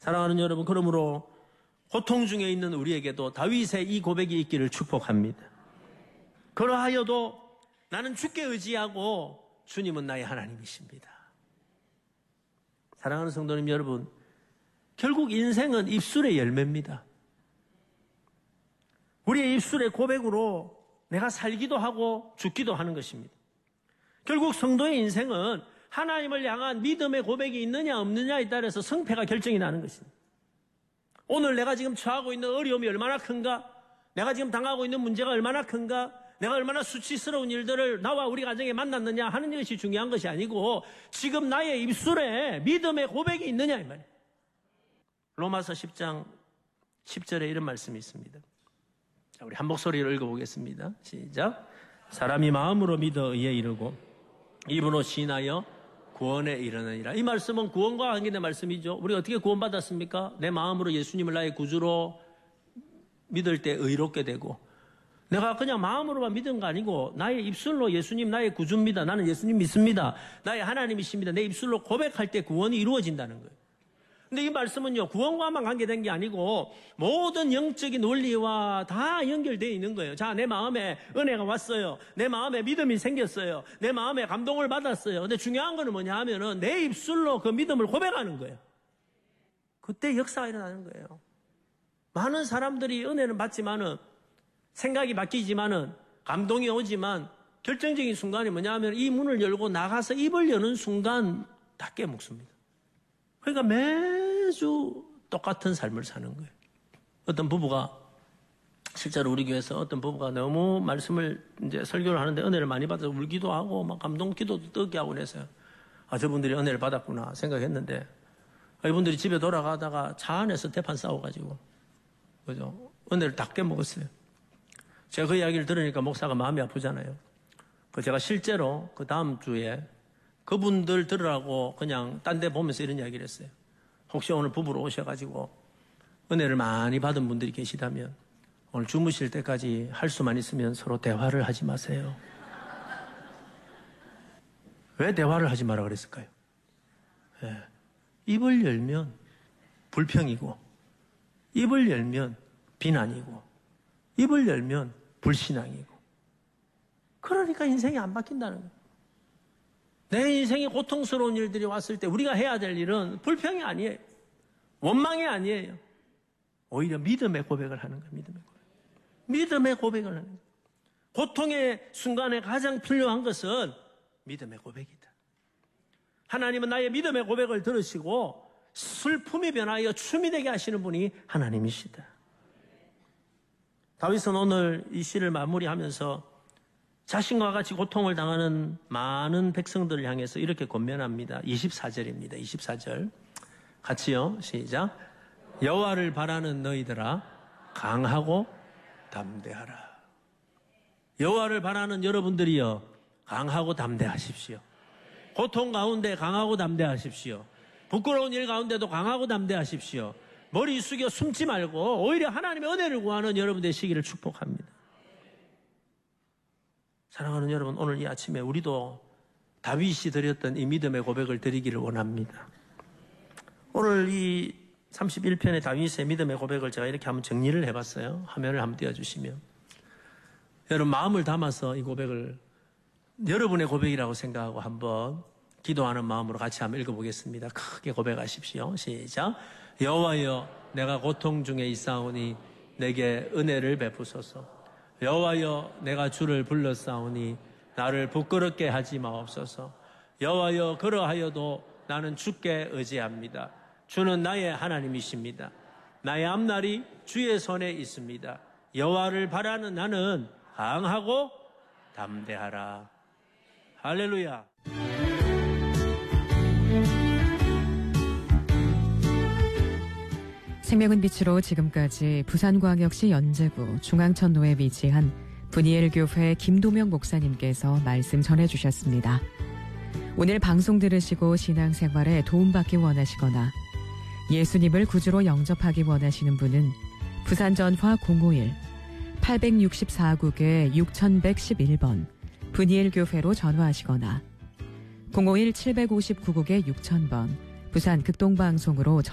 사랑하는 여러분, 그러므로 고통 중에 있는 우리에게도 다윗의 이 고백이 있기를 축복합니다. 그러하여도 나는 주께 의지하고 주님은 나의 하나님이십니다. 사랑하는 성도님 여러분, 결국 인생은 입술의 열매입니다. 우리의 입술의 고백으로 내가 살기도 하고 죽기도 하는 것입니다. 결국 성도의 인생은 하나님을 향한 믿음의 고백이 있느냐 없느냐에 따라서 성패가 결정이 나는 것입니다. 오늘 내가 지금 처하고 있는 어려움이 얼마나 큰가? 내가 지금 당하고 있는 문제가 얼마나 큰가? 내가 얼마나 수치스러운 일들을 나와 우리 가정에 만났느냐 하는 것이 중요한 것이 아니고 지금 나의 입술에 믿음의 고백이 있느냐 이 말이에요. 로마서 10장 10절에 이런 말씀이 있습니다. 자, 우리 한 목소리로 읽어보겠습니다. 시작. 사람이 마음으로 믿어 의에 이르고 입으로 시인하여 구원에 이르느니라. 이 말씀은 구원과 관계된 말씀이죠. 우리가 어떻게 구원받았습니까? 내 마음으로 예수님을 나의 구주로 믿을 때 의롭게 되고, 내가 그냥 마음으로만 믿은 거 아니고 나의 입술로 예수님 나의 구주입니다. 나는 예수님 믿습니다. 나의 하나님이십니다. 내 입술로 고백할 때 구원이 이루어진다는 거예요. 근데 이 말씀은요, 구원과만 관계된 게 아니고 모든 영적인 원리와 다 연결되어 있는 거예요. 자, 내 마음에 은혜가 왔어요. 내 마음에 믿음이 생겼어요. 내 마음에 감동을 받았어요. 근데 중요한 거는 뭐냐 하면은 내 입술로 그 믿음을 고백하는 거예요. 그때 역사가 일어나는 거예요. 많은 사람들이 은혜는 받지만은, 생각이 바뀌지만은, 감동이 오지만 결정적인 순간이 뭐냐 하면 이 문을 열고 나가서 입을 여는 순간 다 깨먹습니다. 그러니까 매주 똑같은 삶을 사는 거예요. 어떤 부부가, 실제로 우리 교회에서 어떤 부부가 너무 말씀을 이제 설교를 하는데 은혜를 많이 받아서 울기도 하고 막 감동 기도도 뜨게 하고 그래서요. 아, 저분들이 은혜를 받았구나 생각했는데, 이분들이 집에 돌아가다가 차 안에서 대판 싸워가지고, 그죠? 은혜를 다 깨먹었어요. 제가 그 이야기를 들으니까 목사가 마음이 아프잖아요. 제가 실제로 그 다음 주에 그분들 들으라고 그냥 딴 데 보면서 이런 이야기를 했어요. 혹시 오늘 부부로 오셔가지고 은혜를 많이 받은 분들이 계시다면 오늘 주무실 때까지 할 수만 있으면 서로 대화를 하지 마세요. 왜 대화를 하지 마라 그랬을까요? 예. 입을 열면 불평이고, 입을 열면 비난이고, 입을 열면 불신앙이고, 그러니까 인생이 안 바뀐다는 거예요. 내 인생에 고통스러운 일들이 왔을 때 우리가 해야 될 일은 불평이 아니에요. 원망이 아니에요. 오히려 믿음의 고백을 하는 거예요. 믿음의 고백. 믿음의 고백을 하는 거예요. 고통의 순간에 가장 필요한 것은 믿음의 고백이다. 하나님은 나의 믿음의 고백을 들으시고 슬픔이 변하여 춤이 되게 하시는 분이 하나님이시다. 다윗은 오늘 이 시를 마무리하면서 자신과 같이 고통을 당하는 많은 백성들을 향해서 이렇게 권면합니다. 24절입니다. 24절. 같이요. 시작. 여호와를 바라는 너희들아 강하고 담대하라. 여호와를 바라는 여러분들이요, 강하고 담대하십시오. 고통 가운데 강하고 담대하십시오. 부끄러운 일 가운데도 강하고 담대하십시오. 머리 숙여 숨지 말고 오히려 하나님의 은혜를 구하는 여러분 되시기를 축복합니다. 사랑하는 여러분, 오늘 이 아침에 우리도 다윗이 드렸던 이 믿음의 고백을 드리기를 원합니다. 오늘 이 31편의 다윗의 믿음의 고백을 제가 이렇게 한번 정리를 해봤어요. 화면을 한번 띄워주시면, 여러분 마음을 담아서 이 고백을 여러분의 고백이라고 생각하고 한번 기도하는 마음으로 같이 한번 읽어보겠습니다. 크게 고백하십시오. 시작. 여호와여, 내가 고통 중에 있사오니 내게 은혜를 베푸소서. 여호와여, 내가 주를 불렀사오니 나를 부끄럽게 하지 마옵소서. 여호와여, 그러하여도 나는 주께 의지합니다. 주는 나의 하나님이십니다. 나의 앞날이 주의 손에 있습니다. 여호와를 바라는 나는 강하고 담대하라. 할렐루야. 생명은 빛으로 지금까지 부산광역시 연제구 중앙천로에 위치한 분이엘 교회 김도명 목사님께서 말씀 전해주셨습니다. 오늘 방송 들으시고 신앙생활에 도움받기 원하시거나 예수님을 구주로 영접하기 원하시는 분은 부산전화 051-864국에 6111번 분이엘 교회로 전화하시거나 051-759국에 6000번 부산 극동방송으로